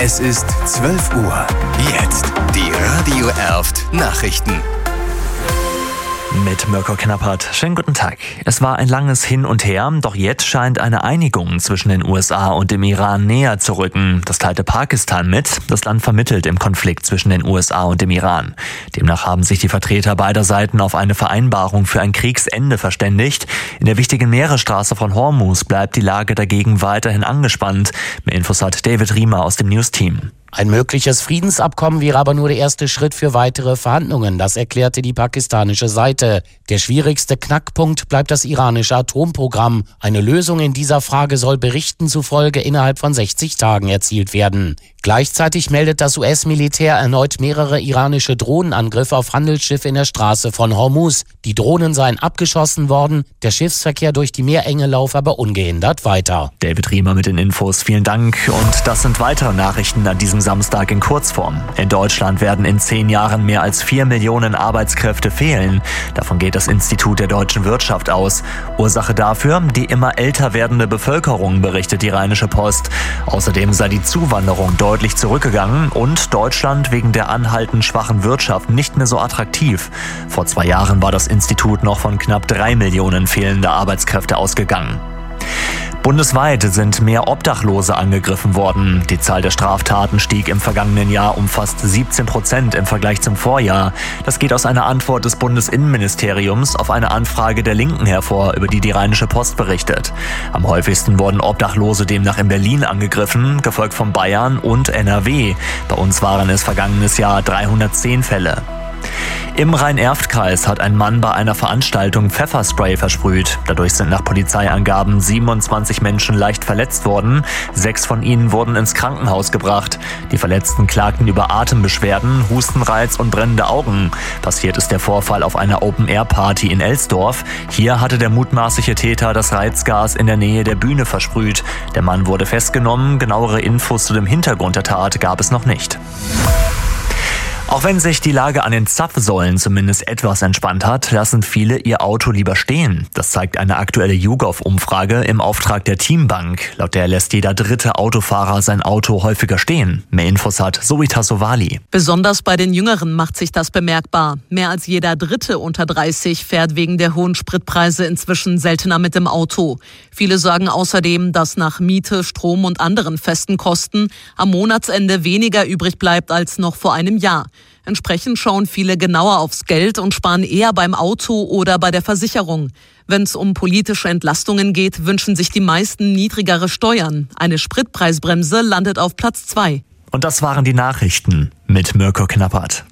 Es ist 12 Uhr. Jetzt die Radio Erft Nachrichten. Mit Mirko Knappert. Schönen guten Tag. Es war ein langes Hin und Her, doch jetzt scheint eine Einigung zwischen den USA und dem Iran näher zu rücken. Das teilte Pakistan mit. Das Land vermittelt im Konflikt zwischen den USA und dem Iran. Demnach haben sich die Vertreter beider Seiten auf eine Vereinbarung für ein Kriegsende verständigt. In der wichtigen Meeresstraße von Hormuz bleibt die Lage dagegen weiterhin angespannt. Mehr Infos hat David Riemer aus dem News-Team. Ein mögliches Friedensabkommen wäre aber nur der erste Schritt für weitere Verhandlungen, das erklärte die pakistanische Seite. Der schwierigste Knackpunkt bleibt das iranische Atomprogramm. Eine Lösung in dieser Frage soll Berichten zufolge innerhalb von 60 Tagen erzielt werden. Gleichzeitig meldet das US-Militär erneut mehrere iranische Drohnenangriffe auf Handelsschiffe in der Straße von Hormuz. Die Drohnen seien abgeschossen worden, der Schiffsverkehr durch die Meerenge laufe aber ungehindert weiter. David Riemer mit den Infos, vielen Dank. Und das sind weitere Nachrichten an diesem Samstag in Kurzform. In Deutschland werden in 10 Jahren mehr als 4 Millionen Arbeitskräfte fehlen. Davon geht das Institut der deutschen Wirtschaft aus. Ursache dafür die immer älter werdende Bevölkerung, berichtet die Rheinische Post. Außerdem sei die Zuwanderung deutlich zurückgegangen und Deutschland wegen der anhaltend schwachen Wirtschaft nicht mehr so attraktiv. Vor 2 Jahren war das Institut noch von knapp 3 Millionen fehlender Arbeitskräfte ausgegangen. Bundesweit sind mehr Obdachlose angegriffen worden. Die Zahl der Straftaten stieg im vergangenen Jahr um fast 17% im Vergleich zum Vorjahr. Das geht aus einer Antwort des Bundesinnenministeriums auf eine Anfrage der Linken hervor, über die Rheinische Post berichtet. Am häufigsten wurden Obdachlose demnach in Berlin angegriffen, gefolgt von Bayern und NRW. Bei uns waren es vergangenes Jahr 310 Fälle. Im Rhein-Erft-Kreis hat ein Mann bei einer Veranstaltung Pfefferspray versprüht. Dadurch sind nach Polizeiangaben 27 Menschen leicht verletzt worden. 6 von ihnen wurden ins Krankenhaus gebracht. Die Verletzten klagten über Atembeschwerden, Hustenreiz und brennende Augen. Passiert ist der Vorfall auf einer Open-Air-Party in Elsdorf. Hier hatte der mutmaßliche Täter das Reizgas in der Nähe der Bühne versprüht. Der Mann wurde festgenommen. Genauere Infos zu dem Hintergrund der Tat gab es noch nicht. Auch wenn sich die Lage an den Zapfsäulen zumindest etwas entspannt hat, lassen viele ihr Auto lieber stehen. Das zeigt eine aktuelle YouGov-Umfrage im Auftrag der Teambank. Laut der lässt jeder 3. Autofahrer sein Auto häufiger stehen. Mehr Infos hat Sowita Sowali. Besonders bei den Jüngeren macht sich das bemerkbar. Mehr als jeder 3. unter 30 fährt wegen der hohen Spritpreise inzwischen seltener mit dem Auto. Viele sagen außerdem, dass nach Miete, Strom und anderen festen Kosten am Monatsende weniger übrig bleibt als noch vor einem Jahr. Entsprechend schauen viele genauer aufs Geld und sparen eher beim Auto oder bei der Versicherung. Wenn es um politische Entlastungen geht, wünschen sich die meisten niedrigere Steuern. Eine Spritpreisbremse landet auf Platz 2. Und das waren die Nachrichten mit Mirko Knappert.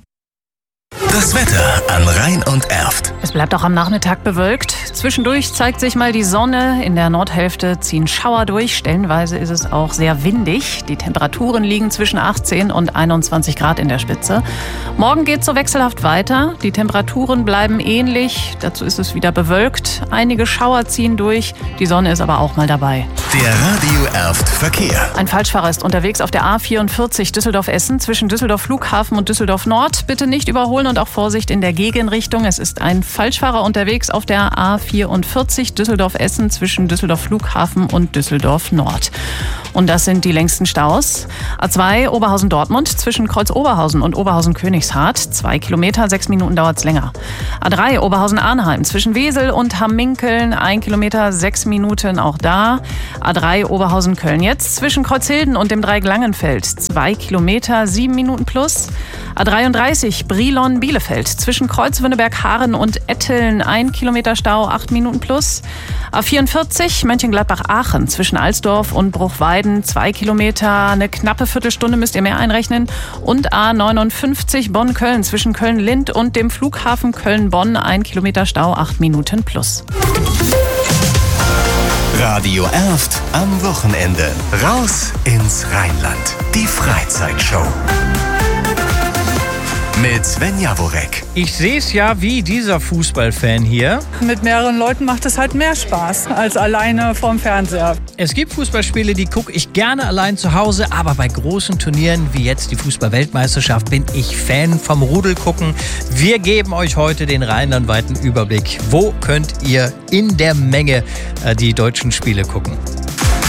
Das Wetter an Rhein und Erft. Es bleibt auch am Nachmittag bewölkt. Zwischendurch zeigt sich mal die Sonne. In der Nordhälfte ziehen Schauer durch. Stellenweise ist es auch sehr windig. Die Temperaturen liegen zwischen 18 und 21 Grad in der Spitze. Morgen geht es so wechselhaft weiter. Die Temperaturen bleiben ähnlich. Dazu ist es wieder bewölkt. Einige Schauer ziehen durch. Die Sonne ist aber auch mal dabei. Der Radio Erft Verkehr. Ein Falschfahrer ist unterwegs auf der A44 Düsseldorf-Essen zwischen Düsseldorf Flughafen und Düsseldorf Nord. Bitte nicht überholen und auch Vorsicht in der Gegenrichtung. Es ist ein Falschfahrer unterwegs auf der A44 Düsseldorf-Essen zwischen Düsseldorf Flughafen und Düsseldorf Nord. Und das sind die längsten Staus. A2 Oberhausen-Dortmund zwischen Kreuz Oberhausen und Oberhausen-Königshardt. 2 Kilometer, 6 Minuten dauert es länger. A3 Oberhausen-Arnheim zwischen Wesel und Hamminkeln. 1 Kilometer, 6 Minuten auch da. A3 Oberhausen-Köln jetzt zwischen Kreuzhilden und dem Dreieck Langenfeld. 2 Kilometer, 7 Minuten plus. A33 Brilon-Bielefeld zwischen Kreuzwünneberg-Haaren und Etteln. 1 Kilometer Stau, 8 Minuten plus. A44 Mönchengladbach-Aachen zwischen Alsdorf und Bruchweiden. 2 Kilometer, eine knappe Viertelstunde müsst ihr mehr einrechnen. Und A59 Bonn-Köln zwischen Köln-Lind und dem Flughafen Köln-Bonn. 1 Kilometer Stau, 8 Minuten plus. Radio Erft am Wochenende. Raus ins Rheinland. Die Freizeitshow. Mit Sven Jaworek. Ich sehe es ja wie dieser Fußballfan hier. Mit mehreren Leuten macht es halt mehr Spaß als alleine vorm Fernseher. Es gibt Fußballspiele, die gucke ich gerne allein zu Hause, aber bei großen Turnieren wie jetzt die Fußball-Weltmeisterschaft bin ich Fan vom Rudel gucken. Wir geben euch heute den rheinlandweiten Überblick. Wo könnt ihr in der Menge die deutschen Spiele gucken?